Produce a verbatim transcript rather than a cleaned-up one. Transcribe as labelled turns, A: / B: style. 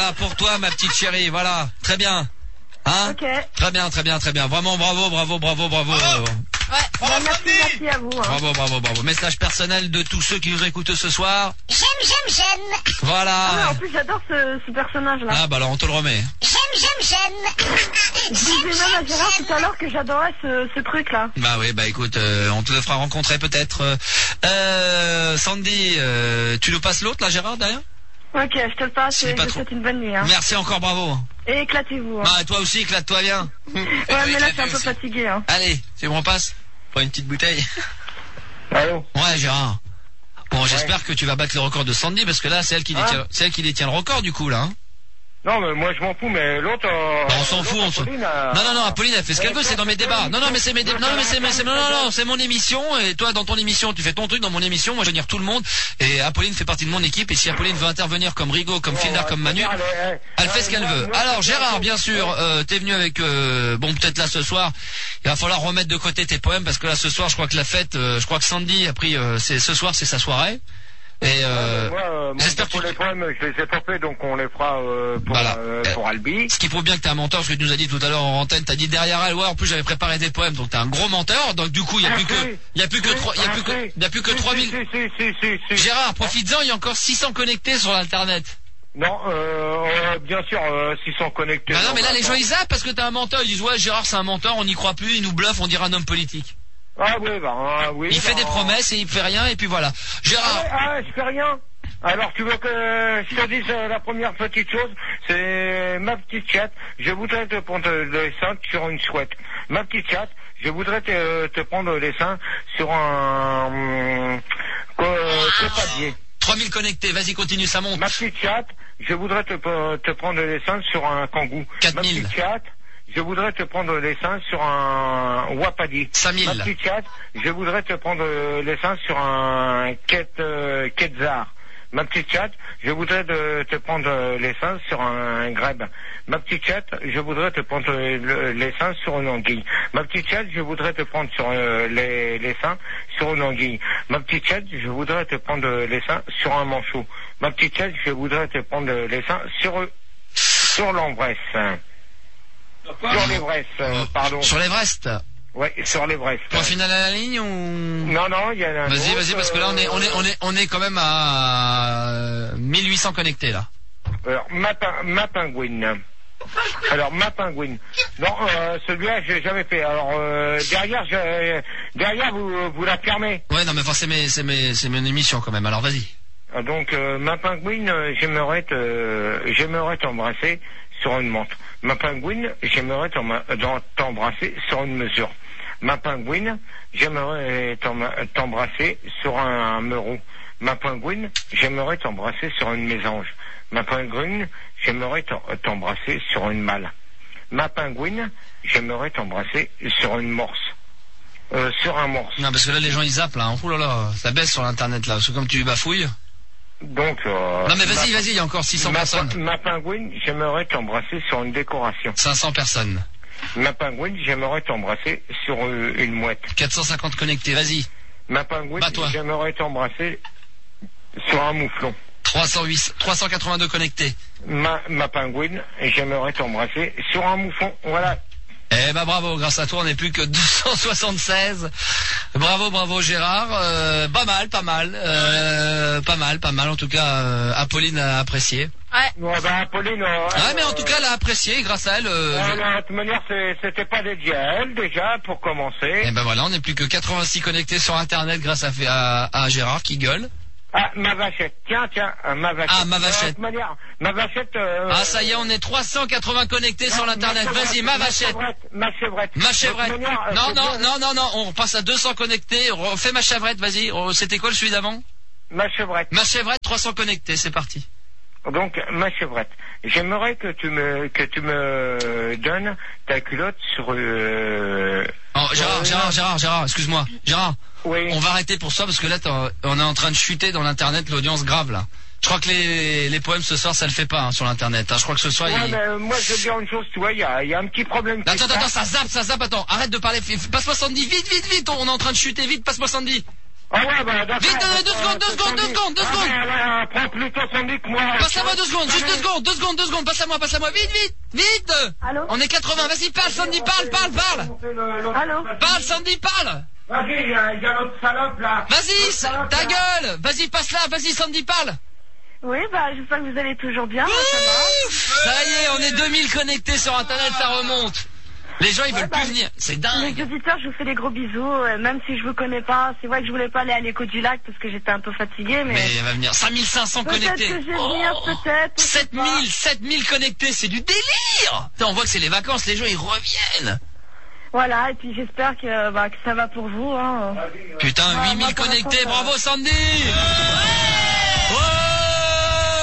A: Voilà, pour toi, ma petite chérie, voilà. Très bien. Hein?
B: Ok.
A: Très bien, très bien, très bien. Vraiment, bravo, bravo, bravo, bravo.
B: Ouais. Bon, merci, merci à vous. Hein.
A: Bravo, bravo, bravo. Message personnel de tous ceux qui nous écoutent ce soir.
C: J'aime, j'aime, j'aime.
A: Voilà.
B: Ah, mais en plus, j'adore ce, ce personnage-là.
A: Ah, bah alors on te le remet.
C: J'aime, j'aime, j'aime.
B: Je disais même à Gérard tout à l'heure que j'adorais ce, ce truc-là.
A: Bah oui, bah écoute, euh, on te le fera rencontrer peut-être. Euh, euh, Sandy, euh, tu nous passes l'autre là, Gérard, derrière?
B: Ok, je te le passe et je te souhaite une bonne nuit. Hein.
A: Merci encore, bravo.
B: Et éclatez-vous. Hein.
A: Ah, toi aussi, éclate-toi bien.
B: Ouais, mais là, je suis un peu fatigué. Hein.
A: Allez, tu me repasses? Prends une petite bouteille.
D: Allô?
A: Ouais, Gérard. Bon, ouais. J'espère que tu vas battre le record de Sandy, parce que là, c'est elle qui détient, ah. c'est elle qui détient le record, du coup, là. Hein.
D: Non, mais moi je m'en fous, mais l'autre. Euh,
A: bah, on s'en fout, on s'en.
D: A...
A: Non, non, non, Apolline, elle fait ce qu'elle veut, c'est dans mes débats. Non, non, mais c'est mes débats. Non, mais c'est, mais c'est, non, non, non, c'est mon émission, et toi, dans ton émission, tu fais ton truc, dans mon émission, moi, je vais venir tout le monde, et Apolline fait partie de mon équipe, et si Apolline veut intervenir comme Rigaud, comme Fildar, comme Manu, elle fait ce qu'elle veut. Alors, Gérard, bien sûr, euh, t'es venu avec, euh, bon, peut-être là, ce soir, il va falloir remettre de côté tes poèmes, parce que là, ce soir, je crois que la fête, euh, je crois que Sandy a pris, euh, c'est, ce soir, c'est sa soirée. Et euh,
D: moi, euh, j'espère que les poèmes, je les ai pas fait, donc on les fera euh, pour,
A: voilà.
D: euh, pour Albi.
A: Ce qui prouve bien que t'es un menteur, ce que tu nous as dit tout à l'heure en antenne, t'as dit derrière elle, ouais, en plus j'avais préparé des poèmes, donc t'es un gros menteur, donc du coup il y a plus que, il y a plus que trois, il y a plus que, il y a plus que trois mille. Gérard, profites-en, il y a encore six cents connectés sur l'internet.
D: Non, euh, euh, bien sûr, euh, six cents connectés.
A: Bah non, mais là les gens ils zappent parce que t'es un menteur, ils disent ouais Gérard c'est un menteur, on n'y croit plus, il nous bluffe, on dirait un homme politique.
D: Ah oui, bah euh, oui.
A: Il
D: bah,
A: fait des promesses et il fait rien et puis voilà. Gérard.
D: Ah, ah je fais rien. Alors tu veux que je te dise euh, la première petite chose, c'est ma petite chatte, je voudrais te prendre les seins sur une chouette. Ma petite chatte, je voudrais te, te prendre les seins sur un euh, papier.
A: trois mille connectés, vas-y continue, ça monte.
D: Ma petite chatte, je voudrais te, te prendre les seins sur un kangou.
A: quatre mille.
D: Ma petite chatte, je voudrais te prendre les seins sur un wapadi.
A: cinq mille.
D: Ma petite chatte, je voudrais te prendre les seins sur un ket, euh, ketzar. Ma petite chatte, je voudrais te, te prendre les seins sur un grèbe. Ma petite chatte, je voudrais te prendre le, les seins sur une anguille. Ma petite chatte, je voudrais te prendre sur euh, les, les seins sur une anguille. Ma petite chatte, je voudrais te prendre les seins sur un manchot. Ma petite chatte, je voudrais te prendre les seins sur sur l'Embresse. Sur l'Everest, euh, pardon.
A: Sur l'Everest.
D: Ouais, sur l'Everest.
A: Point final à la ligne ou...
D: Non, non, il y a un
A: Vas-y,
D: autre,
A: vas-y, parce que là, on est, on est, on est, on est quand même à mille huit cents connectés, là.
D: Alors, ma, ma pingouine. Alors, ma pingouine. Non, euh, celui-là, j'ai jamais fait. Alors, euh, derrière, je, derrière, vous, vous la fermez.
A: Ouais, non, mais enfin, c'est mes, c'est mes, c'est mon émission quand même. Alors, vas-y.
D: Donc, euh, ma pingouine, j'aimerais te, j'aimerais t'embrasser sur une montre. Ma pingouine, j'aimerais t'embrasser sur une mesure. Ma pingouine, j'aimerais t'embrasser sur un meuron. Ma pingouine, j'aimerais t'embrasser sur une mésange. Ma pingouine, j'aimerais t'embrasser sur une malle. Ma pingouine, j'aimerais t'embrasser sur une morse. Euh, sur un morse.
A: Non, parce que là, les gens, ils zappent, là. Oh là là, ça baisse sur l'internet, là. Parce que comme tu bafouilles.
D: Donc, euh,
A: non mais vas-y, vas-y, il y a encore six cents
D: ma,
A: personnes.
D: Ma pingouine, j'aimerais t'embrasser sur une décoration.
A: cinq cents personnes.
D: Ma pingouine, j'aimerais t'embrasser sur une mouette.
A: quatre cent cinquante connectés, vas-y.
D: Ma pingouine, j'aimerais t'embrasser sur un mouflon.
A: trois cent huit, trois cent quatre-vingt-deux connectés.
D: Ma, ma pingouine, j'aimerais t'embrasser sur un mouflon. Voilà.
A: Eh ben bravo, grâce à toi on n'est plus que deux cent soixante-seize. Bravo, bravo Gérard. Euh, pas mal, pas mal, euh, pas mal, pas mal. En tout cas, euh, Apolline a apprécié.
B: Ouais.
D: Ouais, bah, Apolline. Euh,
A: ouais, mais en tout cas, elle a apprécié. Grâce à elle. Euh,
D: ouais,
A: je...
D: De toute manière, c'était pas dédié à elle déjà pour commencer.
A: Eh ben voilà, on n'est plus que quatre-vingt-six connectés sur Internet grâce à, à, à Gérard qui gueule.
D: Ah, ma vachette. Tiens, tiens, euh, ma vachette.
A: Ah, ma vachette.
D: De toute manière, ma vachette. Euh,
A: ah, ça y est, on est trois cent quatre-vingts connectés non, sur l'internet. Vas-y, ma vachette.
D: Ma chevrette.
A: Ma chevrette. Manière, euh, non, non, non, non, non, on repasse à deux cents connectés. On fait ma chevrette, vas-y. C'était quoi le celui d'avant?
D: Ma chevrette.
A: Ma chevrette, trois cents connectés, c'est parti.
D: Donc, ma chevrette. J'aimerais que tu me, que tu me donnes ta culotte sur, euh...
A: Oh, Gérard, euh, Gérard, Gérard, Gérard, excuse-moi. Gérard.
D: Oui.
A: On va arrêter pour ça parce que là, on est en train de chuter dans l'internet, l'audience grave, là. Je crois que les, les poèmes ce soir, ça le fait pas, hein, sur l'internet, hein. Je crois que ce soir,
D: ouais,
A: il...
D: mais euh, moi, je veux dire une chose, tu vois, il y a, y a un petit problème.
A: Attends, attends, attends, ça zappe, ça zappe, attends. Arrête de parler, passe-moi Sandy, vite, vite, vite, on est en train de chuter, vite, passe-moi Sandy.
D: Ah ouais, bah d'accord.
A: Vite, euh, deux secondes, deux secondes, deux secondes, deux
D: Ah,
A: secondes.
D: ouais, ouais, prends plutôt Sandy que moi.
A: Passe à moi deux secondes, juste deux secondes, deux secondes, deux secondes, passe à moi, passe à moi, vite, vite, vite.
B: Allô?
A: On est quatre-vingts, vas-y, parle, Sandy, parle, parle, parle.
B: Allô?
A: Parle, Sandy, parle.
D: Vas-y, il y a, y a l'autre salope là.
A: Vas-y, ta gueule. Vas-y, passe là, vas-y, Sandy, parle.
B: Oui, bah, j'espère que vous allez toujours bien. Moi, ça va.
A: Ça y est, on est deux mille connectés sur Internet, ça remonte. Les gens, ils veulent
B: bah,
A: plus venir. C'est
B: Les
A: dingue.
B: auditeurs, je vous fais des gros bisous, euh, même si je vous connais pas. C'est vrai que je voulais pas aller à l'écho du lac parce que j'étais un peu fatiguée, mais...
A: Mais elle va venir. cinq mille cinq cents
B: Peut-être
A: connectés.
B: que je vais venir, peut-être, on sait
A: sept
B: pas.
A: mille, sept mille connectés, c'est du délire. Putain, on voit que c'est les vacances, les gens, ils reviennent.
B: Voilà, et puis j'espère que, bah, que ça va pour vous. Hein.
A: Putain,
B: Ah,
A: huit
B: moi,
A: mille
B: pour
A: connectés,
B: l'instant, ça va.
A: bravo Sandy. Ouais.